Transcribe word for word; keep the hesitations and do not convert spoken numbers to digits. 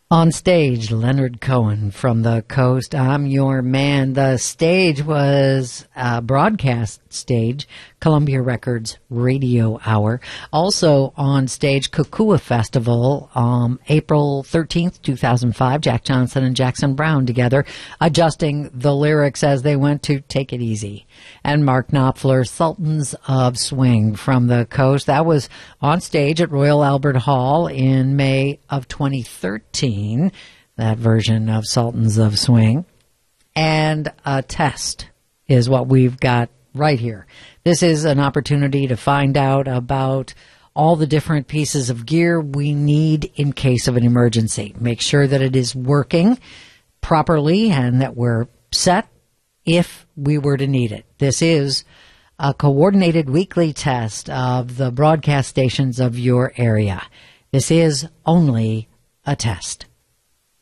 On stage, Leonard Cohen from the Coast. I'm your man. The stage was a broadcast stage, Columbia Records Radio Hour. Also on stage, Kukua Festival, um, April thirteenth, two thousand five. Jack Johnson and Jackson Brown together, adjusting the lyrics as they went to Take It Easy. And Mark Knopfler, Sultans of Swing from the Coast. That was on stage at Royal Albert Hall in May of twenty thirteen. That version of Sultans of Swing. And a test is what we've got right here. This is an opportunity to find out about all the different pieces of gear we need in case of an emergency. Make sure that it is working properly and that we're set if we were to need it. This is a coordinated weekly test of the broadcast stations of your area. This is only a test.